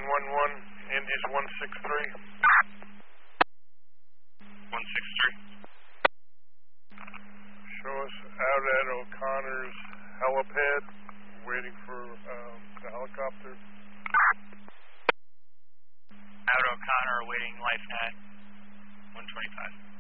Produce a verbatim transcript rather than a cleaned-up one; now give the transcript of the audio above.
nine one one, Indies one six three. one six three. Show us out at O'Connor's helipad, waiting for um, the helicopter. Out O'Connor, awaiting LifeNet one twenty-five.